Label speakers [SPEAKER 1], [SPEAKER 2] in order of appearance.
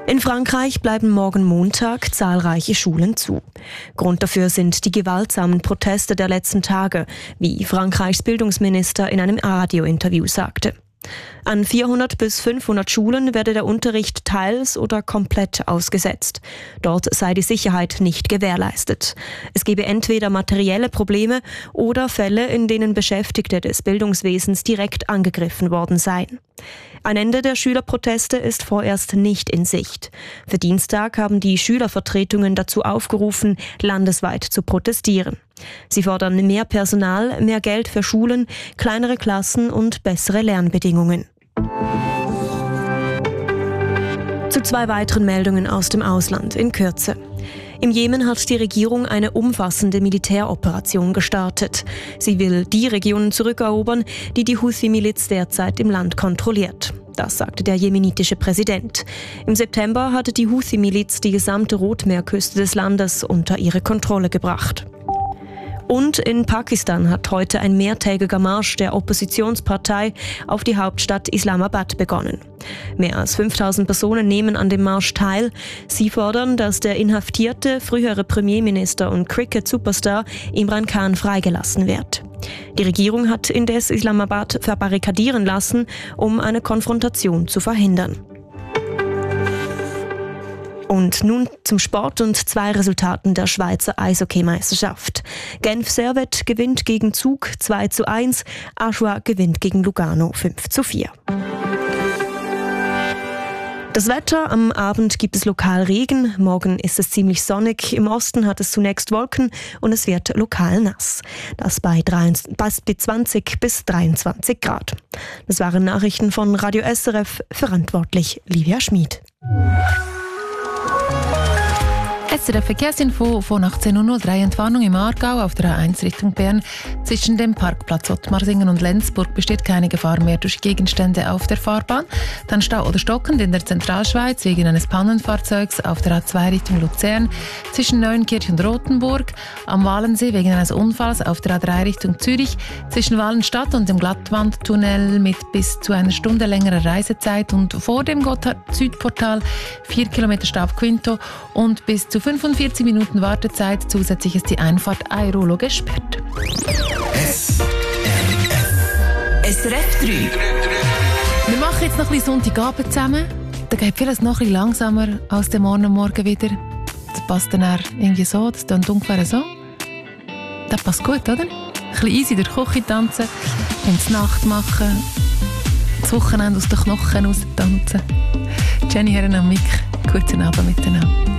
[SPEAKER 1] In Frankreich bleiben morgen Montag zahlreiche Schulen zu. Grund dafür sind die gewaltsamen Proteste der letzten Tage, wie Frankreichs Bildungsminister in einem Radiointerview sagte. An 400 bis 500 Schulen werde der Unterricht teils oder komplett ausgesetzt. Dort sei die Sicherheit nicht gewährleistet. Es gebe entweder materielle Probleme oder Fälle, in denen Beschäftigte des Bildungswesens direkt angegriffen worden seien. Ein Ende der Schülerproteste ist vorerst nicht in Sicht. Für Dienstag haben die Schülervertretungen dazu aufgerufen, landesweit zu protestieren. Sie fordern mehr Personal, mehr Geld für Schulen, kleinere Klassen und bessere Lernbedingungen. Zu 2 weiteren Meldungen aus dem Ausland in Kürze. Im Jemen hat die Regierung eine umfassende Militäroperation gestartet. Sie will die Regionen zurückerobern, die die Houthi-Miliz derzeit im Land kontrolliert. Das sagte der jemenitische Präsident. Im September hatte die Houthi-Miliz die gesamte Rotmeerküste des Landes unter ihre Kontrolle gebracht. Und in Pakistan hat heute ein mehrtägiger Marsch der Oppositionspartei auf die Hauptstadt Islamabad begonnen. Mehr als 5000 Personen nehmen an dem Marsch teil. Sie fordern, dass der inhaftierte frühere Premierminister und Cricket-Superstar Imran Khan freigelassen wird. Die Regierung hat indes Islamabad verbarrikadieren lassen, um eine Konfrontation zu verhindern. Und nun zum Sport und 2 Resultaten der Schweizer Eishockeymeisterschaft. Genf Servette gewinnt gegen Zug 2:1, Aschua gewinnt gegen Lugano 5:4. Das Wetter: Am Abend gibt es lokal Regen, morgen ist es ziemlich sonnig, im Osten hat es zunächst Wolken und es wird lokal nass. Das bei 20 bis 23 Grad. Das waren Nachrichten von Radio SRF, verantwortlich Livia Schmid.
[SPEAKER 2] SRF Verkehrsinfo von 18:03 Entwarnung im Aargau auf der A1 Richtung Bern. Zwischen dem Parkplatz Ottmarsingen und Lenzburg besteht keine Gefahr mehr durch Gegenstände auf der Fahrbahn. Dann Stau oder stockend in der Zentralschweiz wegen eines Pannenfahrzeugs auf der A2 Richtung Luzern. Zwischen Neuenkirch und Rothenburg. Am Walensee wegen eines Unfalls auf der A3 Richtung Zürich. Zwischen Walenstadt und dem Glattwandtunnel mit bis zu einer Stunde längerer Reisezeit. Und vor dem Gotthard-Südportal 4 Kilometer Stau auf Quinto und bis zu 45 Minuten Wartezeit. Zusätzlich ist die Einfahrt Airolo gesperrt.
[SPEAKER 3] SRF 3.
[SPEAKER 2] Wir machen jetzt noch ein bisschen Sonntagabend zusammen. Da geht vieles noch ein bisschen langsamer als der Morgen wieder. Das passt dann auch irgendwie so, das klingt ungefähr so. Das passt gut, oder? Ein bisschen easy durch die Küche tanzen, ins Nacht machen, das Wochenende aus den Knochen raus tanzen. Jenny Herren am Mic, guten Abend miteinander.